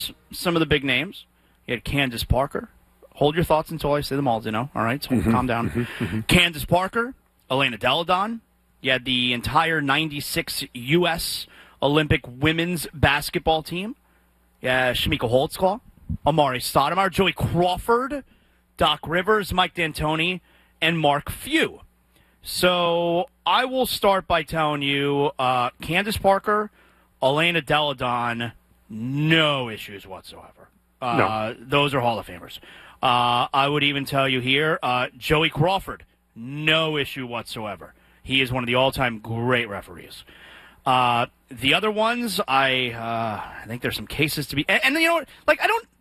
some of the big names. You had Candace Parker. Hold your thoughts until I say them all, Dino. All right, so calm down. Candace Parker, Elena Delle Donne. You had the entire 96 U.S. Olympic women's basketball team. Yeah, Shamika Holtzclaw, Amari Stoudemire, Joey Crawford, Doc Rivers, Mike D'Antoni, and Mark Few. So I will start by telling you, Candace Parker, Elena Delle Donne, no issues whatsoever. No. Those are Hall of Famers. I would even tell you here, Joey Crawford, no issue whatsoever. He is one of the all-time great referees. The other ones, I think there's some cases to be, and you know what? Like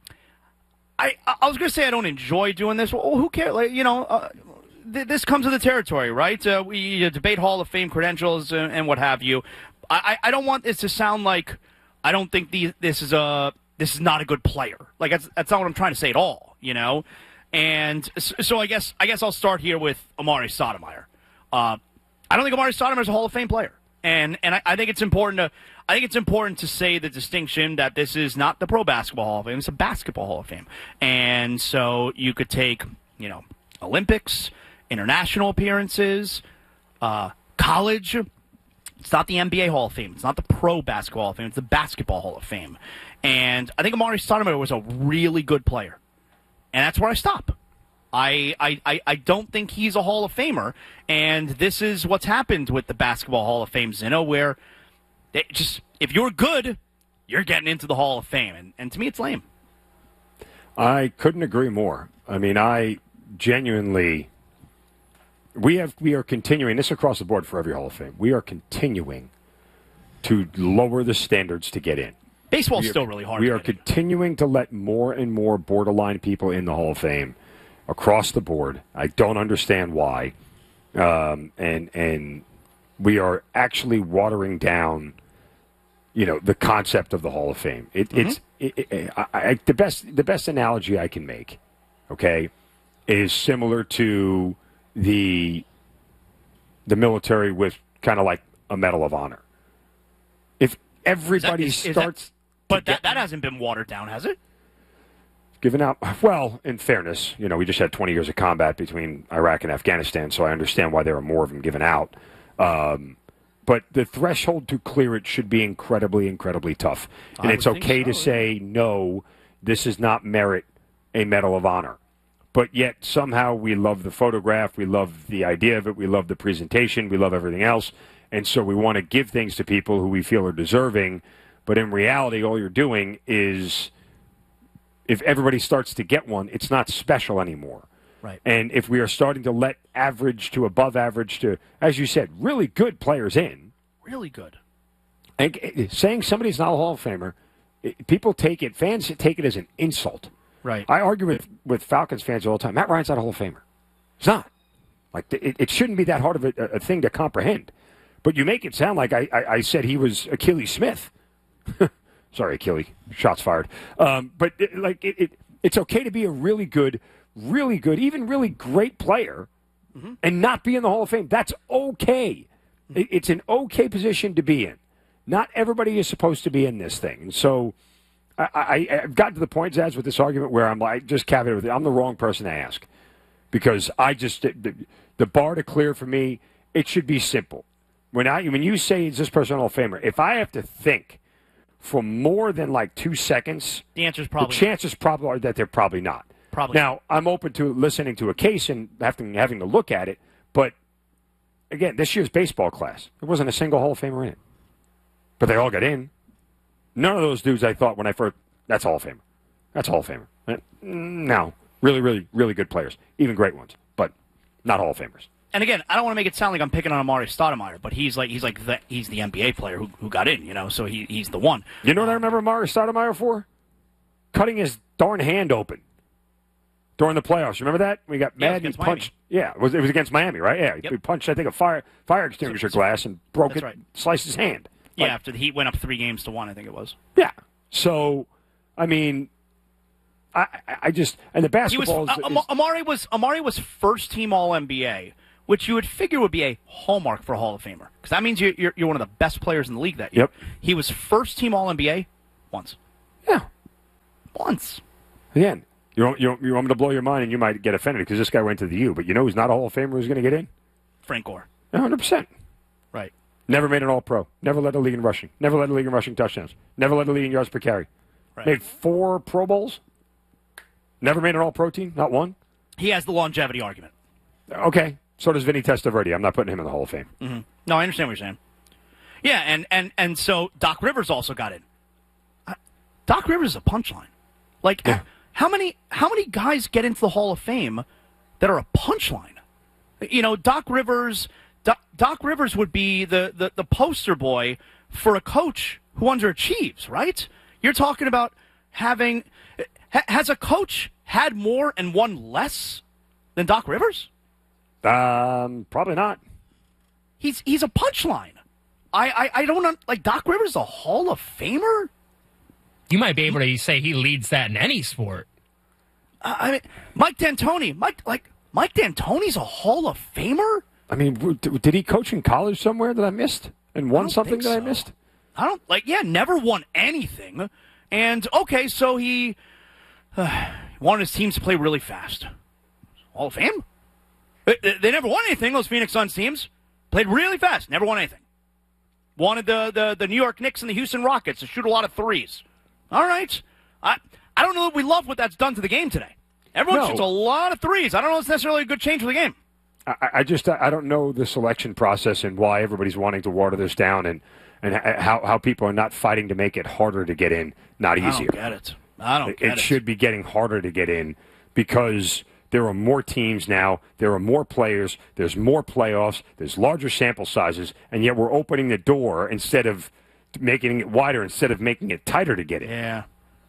I was going to say I don't enjoy doing this. Well, who cares? Like, you know, this comes with the territory, right? We debate Hall of Fame credentials and what have you. I don't want this to sound like I don't think this is not a good player. Like that's not what I'm trying to say at all, you know. And so I guess I'll start here with Amari Stoudemire. I don't think Amari Stoudemire is a Hall of Fame player, and I think it's important to say the distinction that this is not the Pro Basketball Hall of Fame; it's a Basketball Hall of Fame. And so you could take, you know, Olympics, international appearances, college. It's not the NBA Hall of Fame. It's not the Pro Basketball Hall of Fame. It's the Basketball Hall of Fame. And I think Amari Stoudemire was a really good player. And that's where I stop. I don't think he's a Hall of Famer. And this is what's happened with the Basketball Hall of Fame, Zeno, where if you're good, you're getting into the Hall of Fame. And to me, it's lame. I couldn't agree more. I mean, I genuinely... We are continuing this across the board for every Hall of Fame. We are continuing to lower the standards to get in. Baseball's still really hard. We are continuing to let more and more borderline people in the Hall of Fame across the board. I don't understand why, and we are actually watering down, you know, the concept of the Hall of Fame. The best analogy I can make, okay, is similar to the military with kind of like a Medal of Honor. If everybody starts... But that hasn't been watered down, has it? Given out... Well, in fairness, you know, we just had 20 years of combat between Iraq and Afghanistan, so I understand why there are more of them given out. But the threshold to clear it should be incredibly, incredibly tough. And it's okay to say, no, this does not merit a Medal of Honor. But yet somehow we love the photograph, we love the idea of it, we love the presentation, we love everything else, and so we want to give things to people who we feel are deserving. But in reality, all you're doing is, if everybody starts to get one, it's not special anymore. Right. And if we are starting to let average to above average to, as you said, really good players in. Really good. And saying somebody's not a Hall of Famer, fans take it as an insult. Right. I argue with Falcons fans all the time. Matt Ryan's not a Hall of Famer. He's not. Like, it shouldn't be that hard of a thing to comprehend. But you make it sound like I said he was Achilles Smith. Sorry, Achilles. Shots fired. But it's okay to be a really good, even really great player and not be in the Hall of Fame. That's okay. It's an okay position to be in. Not everybody is supposed to be in this thing. And so... I've gotten to the point, Zaz, with this argument where I'm like, just caveat with it, I'm the wrong person to ask. Because the bar to clear for me, it should be simple. When you say, is this person a Hall of Famer, if I have to think for more than like 2 seconds, the chances probably are that they're probably not. Now, I'm open to listening to a case and having to look at it, but again, this year's baseball class, there wasn't a single Hall of Famer in it. But they all got in. None of those dudes I thought when I first, that's Hall of Famer. That's Hall of Famer. No. Really, really, really good players. Even great ones. But not Hall of Famers. And again, I don't want to make it sound like I'm picking on Amari Stoudemire, but he's the NBA player who got in, you know, so he's the one. You know what I remember Amari Stoudemire for? Cutting his darn hand open during the playoffs. Remember that? We got mad and punched. Miami. Yeah, it was against Miami, right? Yeah, yep. He punched, I think, a fire extinguisher glass and broke it, right. Sliced his hand. Yeah, after the Heat went up 3-1, I think it was. Yeah. So, I mean, I just, and the basketball Amari was first team All NBA, which you would figure would be a hallmark for a Hall of Famer, because that means you're one of the best players in the league that year. Yep. He was first team All NBA once. Yeah. months. Again, you want me to blow your mind, and you might get offended because this guy went to the U, but you know who's not a Hall of Famer who's going to get in? Frank Gore. 100%. Right. Never made an All-Pro. Never led the league in rushing. Never led the league in rushing touchdowns. Never led the league in yards per carry. Right. Made 4 Pro Bowls. Never made an All-Pro team. Not one. He has the longevity argument. Okay. So does Vinny Testaverde. I'm not putting him in the Hall of Fame. Mm-hmm. No, I understand what you're saying. Yeah, and so Doc Rivers also got in. Doc Rivers is a punchline. Like, yeah. how many guys get into the Hall of Fame that are a punchline? You know, Doc Rivers would be the poster boy for a coach who underachieves, right? You're talking about having has a coach had more and won less than Doc Rivers? Probably not. He's a punchline. I don't like Doc Rivers, a Hall of Famer. You might be able to say he leads that in any sport. I mean, Mike D'Antoni. Mike D'Antoni's a Hall of Famer. I mean, did he coach in college somewhere that I missed and won something that I missed? I don't never won anything. And okay, so he wanted his teams to play really fast. Hall of Fame. They never won anything. Those Phoenix Suns teams played really fast. Never won anything. Wanted the New York Knicks and the Houston Rockets to shoot a lot of threes. All right. I don't know that we love what that's done to the game today. Everyone shoots a lot of threes. I don't know if it's necessarily a good change for the game. I don't know the selection process and why everybody's wanting to water this down and how people are not fighting to make it harder to get in, not easier. I don't get it. It should be getting harder to get in because there are more teams now, there are more players, there's more playoffs, there's larger sample sizes, and yet we're opening the door instead of making it wider, instead of making it tighter to get in. Yeah.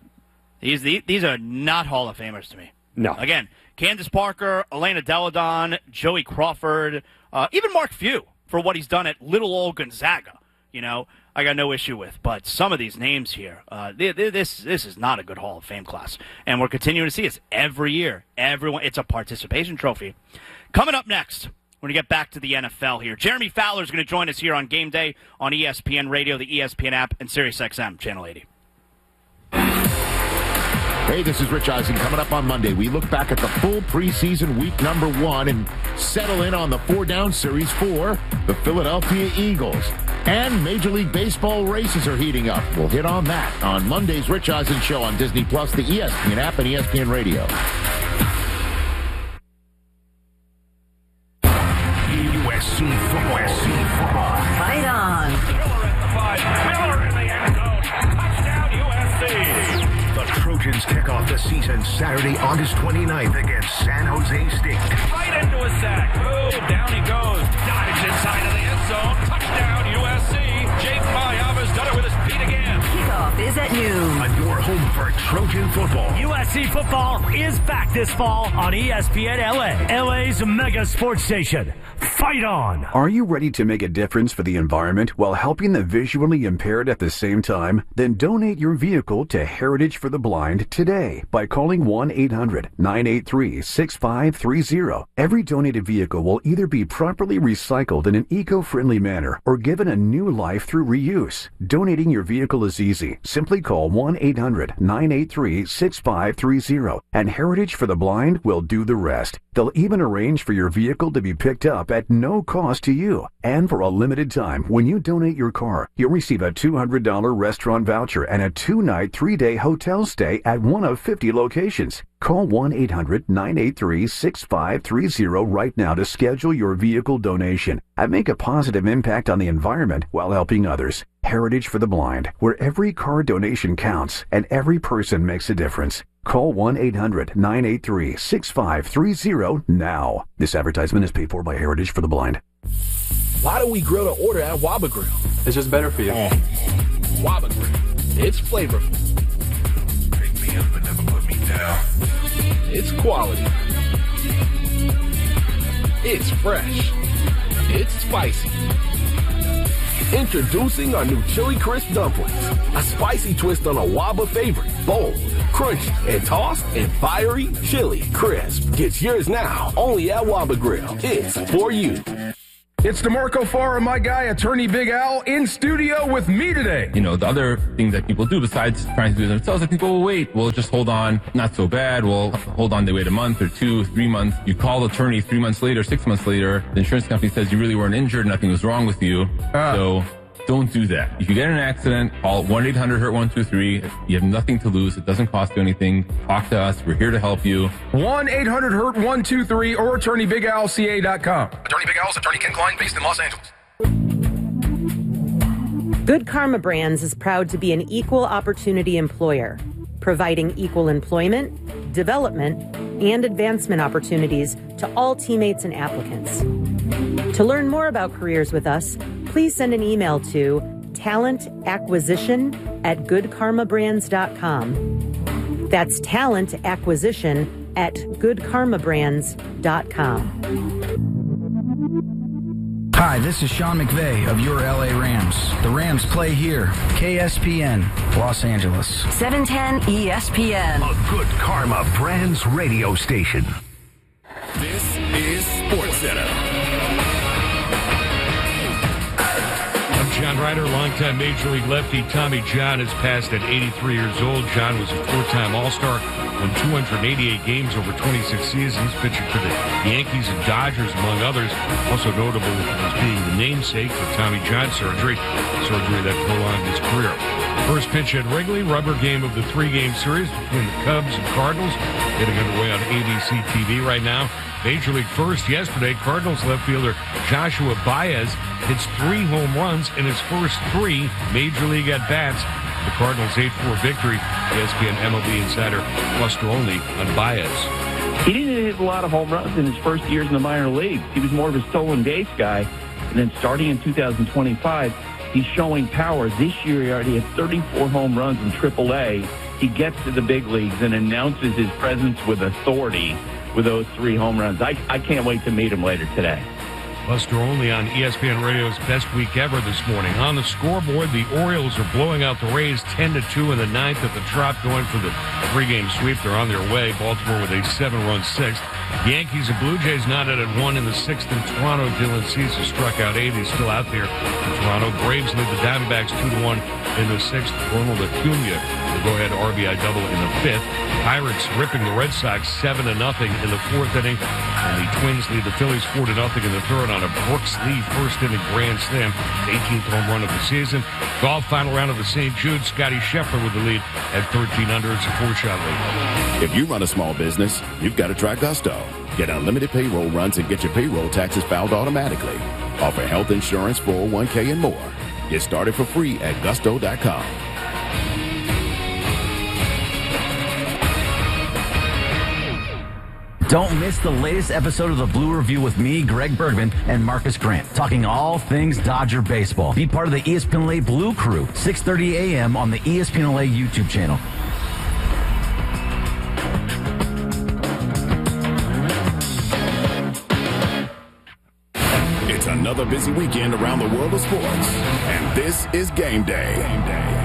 These are not Hall of Famers to me. No. Again, Candace Parker, Elena Deladon, Joey Crawford, even Mark Few for what he's done at little old Gonzaga. You know, I got no issue with. But some of these names here, this is not a good Hall of Fame class. And we're continuing to see this every year. It's a participation trophy. Coming up next, we're going to get back to the NFL here. Jeremy Fowler is going to join us here on Game Day on ESPN Radio, the ESPN app, and SiriusXM, Channel 80. Hey, this is Rich Eisen. Coming up on Monday, we look back at the full preseason week number 1 and settle in on the 4-down series for the Philadelphia Eagles. And Major League Baseball races are heating up. We'll hit on that on Monday's Rich Eisen Show on Disney+, the ESPN app, and ESPN Radio. USC football. Fight on. Miller at the 5. Miller in the end zone. Touchdown USC. The Trojans kick off the season Saturday, August 29th against San Jose State. Right into a sack. Boom, down he goes. Dives inside of the end zone. Touchdown USC. Jake Mayava's done it with his feet again. Kickoff is at noon. On your home for Trojan football. USC football is back this fall on ESPN LA. LA's mega sports station. Fight on! Are you ready to make a difference for the environment while helping the visually impaired at the same time? Then donate your vehicle to Heritage for the Blind today by calling 1-800-983-6530. Every donated vehicle will either be properly recycled in an eco-friendly manner or given a new life through reuse. Donating your vehicle is easy. Simply call 1-800-983-6530 and Heritage for the Blind will do the rest. They'll even arrange for your vehicle to be picked up at no cost to you. And for a limited time, when you donate your car, you'll receive a $200 restaurant voucher and a 2-night, 3-day hotel stay at one of 50 locations. Call 1-800-983-6530 right now to schedule your vehicle donation and make a positive impact on the environment while helping others. Heritage for the Blind, where every car donation counts and every person makes a difference. Call 1-800-983-6530 now. This advertisement is paid for by Heritage for the Blind. Why do we grill to order at Waba Grill? It's just better for you. Waba Grill. It's flavorful. Pick me up and never put me down. It's quality. It's fresh. It's spicy. Introducing our new Chili Crisp Dumplings. A spicy twist on a Waba favorite. Bold, crunchy, and tossed in fiery Chili Crisp. Get yours now, only at Waba Grill. It's for you. It's DeMarco Farr and my guy, Attorney Big Al, in studio with me today. You know, the other thing that people do besides trying to do it themselves, like people will wait. We'll just hold on. Not so bad. We'll hold on. They wait a month or 2, 3 months. You call the attorney 3 months later, 6 months later. The insurance company says you really weren't injured. Nothing was wrong with you. So don't do that. If you get in an accident, call 1-800-HURT-123. You have nothing to lose. It doesn't cost you anything. Talk to us. We're here to help you. 1-800-HURT-123 or attorneybigalca.com. Attorney Big Al's attorney Ken Klein, based in Los Angeles. Good Karma Brands is proud to be an equal opportunity employer, providing equal employment, development, and advancement opportunities to all teammates and applicants. To learn more about careers with us, please send an email to talentacquisition@goodkarmabrands.com. That's talentacquisition@goodkarmabrands.com. Hi, this is Sean McVay of your LA Rams. The Rams play here. KSPN, Los Angeles. 710 ESPN. A Good Karma Brands radio station. This is SportsCenter. I'm John Ryder, longtime Major League lefty. Tommy John has passed at 83 years old. John was a 4-time All-Star, won 288 games over 26 seasons, pitching for the Yankees and Dodgers, among others. Also notable as being the namesake for Tommy John surgery that prolonged his career. First pitch at Wrigley, rubber game of the 3-game series between the Cubs and Cardinals, getting underway on ABC TV right now. Major League first yesterday, Cardinals left fielder Joshua Baez hits 3 home runs in his first 3 Major League at-bats. The Cardinals' 8-4 victory. ESPN MLB insider cluster only on Baez. He didn't hit a lot of home runs in his first years in the minor leagues. He was more of a stolen base guy. And then starting in 2025, he's showing power. This year, he already had 34 home runs in AAA. He gets to the big leagues and announces his presence with authority with those 3 home runs. I can't wait to meet him later today. Buster Olney on ESPN Radio's Best Week Ever this morning. On the scoreboard, the Orioles are blowing out the Rays 10-2 in the 9th at the Trop, going for the 3-game sweep. They're on their way. Baltimore with a 7-run 6th. Yankees and Blue Jays knotted at 1 in the 6th in Toronto. Dylan Cease struck out 8. He's still out there in Toronto. Braves lead the Diamondbacks 2-1 in the 6th. Ronald Acuna, the go-ahead RBI double in the 5th. Pirates ripping the Red Sox 7-0 in the 4th inning. And the Twins lead the Phillies 4-0 in the 3rd on a Brooks Lee first inning grand slam, 18th home run of the season. Golf final round of the St. Jude. Scotty Scheffler with the lead at 13 under. It's a 4-shot lead. If you run a small business, you've got to try Gusto. Get unlimited payroll runs and get your payroll taxes filed automatically. Offer health insurance, 401k, and more. Get started for free at gusto.com. Don't miss the latest episode of the Blue Review with me, Greg Bergman, and Marcus Grant, talking all things Dodger baseball. Be part of the ESPN LA Blue Crew, 6:30 a.m. on the ESPN LA YouTube channel. It's another busy weekend around the world of sports, and this is Game Day.